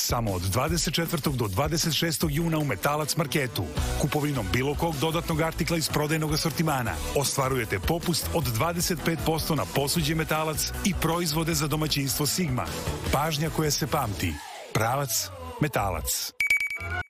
Samo od 24. do 26. juna u Metalac marketu. Kupovinom bilo kog dodatnog artikla iz prodajnog asortimana ostvarujete popust od 25% na posuđe Metalac i proizvode za domaćinstvo Sigma. Pažnja koja se pamti. Pravac Metalac.